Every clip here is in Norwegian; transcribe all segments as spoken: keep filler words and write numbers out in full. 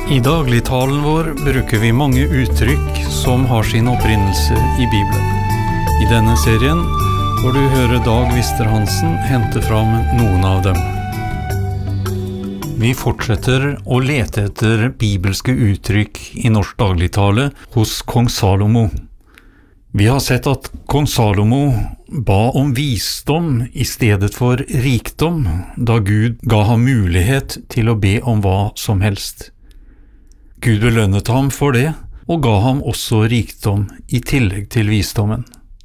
I dagligtalen vår bruker vi mange uttrykk som har sin opprinnelse i Bibelen. I denne serien får du høre Dag Wister-Hansen hente fram noen av dem. Vi fortsetter å lete etter bibelske uttrykk i norsk dagligtale hos kong Salomo. Vi har sett at kong Salomo ba om visdom i stedet for rikdom, da Gud ga ham mulighet til å be om hva som helst. Gud belønnet ham for det, og ga ham også rikdom i tillegg til visdommen.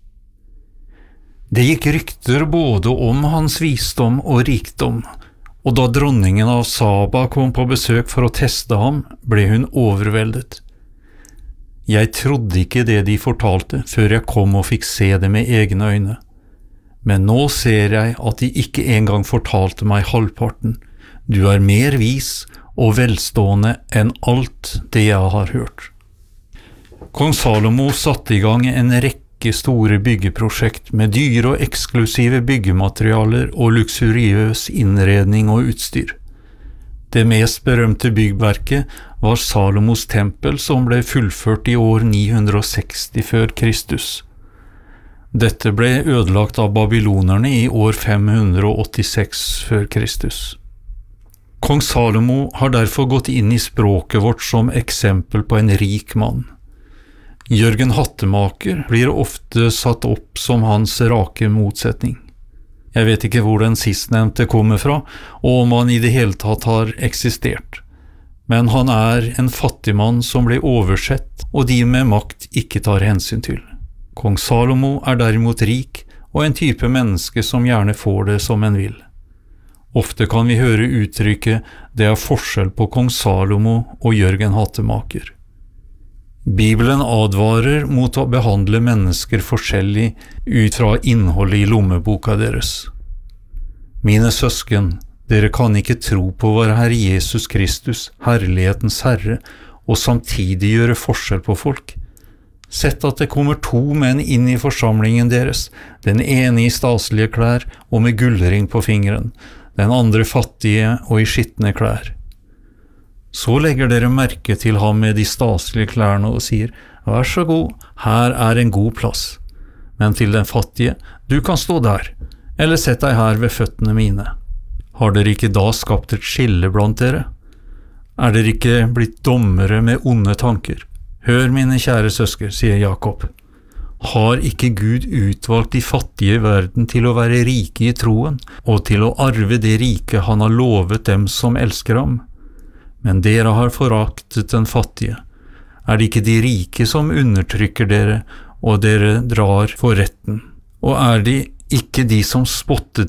Det gikk rykter både om hans visdom og rikdom, og da dronningen av Saba kom på besøk for å teste ham, ble hun overveldet. Jeg trodde ikke det de fortalte før jeg kom og fikk se det med egne øyne. Men nå ser jeg at de ikke engang fortalte meg halvparten. Du er mer vis og velstående enn alt det jeg har hørt. Kong Salomo satte i gang en rekke store byggeprosjekt med dyre og eksklusive byggematerialer og luksuriøs innredning og utstyr. Det mest berømte byggverket var Salomos tempel, som ble fullført i år ni hundre seksti før Kristus. Dette ble ødelagt av babylonerne i år fem hundre åttiseks før Kristus. Kong Salomo har derfor gått inn i språket vårt som eksempel på en rik mann. Jørgen Hattemaker blir ofte satt opp som hans rake motsetning. Jeg vet ikke hvor den sistnevnte kommer fra, og om han i det hele tatt har eksistert. Men han er en fattig mann som blir oversett, og de med makt ikke tar hensyn til. Kong Salomo er derimot rik, og en type menneske som gjerne får det som en vil. Ofte kan vi høre uttrykket «det er forskjell på kong Salomo og Jørgen Hattemaker». Bibelen advarer mot å behandle mennesker forskjellig ut fra innholdet i lommeboka deres. Mine søsken, dere kan ikke tro på vår Herre Jesus Kristus, herlighetens Herre, og samtidig gjøre forskjell på folk. Sett at det kommer to menn inn i forsamlingen deres, den ene i staselige klær og med gullring på fingeren, den andre fattige og i skittne klær. Så legger dere merke til ham med de staselige klærne og sier, «Vær så god, her er en god plass.» Men til den fattige, «Du kan stå der, eller sett deg her ved føttene mine.» Har dere ikke da skapt et skille blant dere? Er dere ikke blitt dommere med onde tanker? Hør, mine kjære søsker, sier Jakob. Har ikke Gud utvalgt de fattige i verden til å være rike i troen, og til å arve det rike han har lovet dem som elsker ham? Men dere har foraktet den fattige. Er det ikke de rike som undertrykker dere, og dere drar for retten? Og er det ikke de som spottet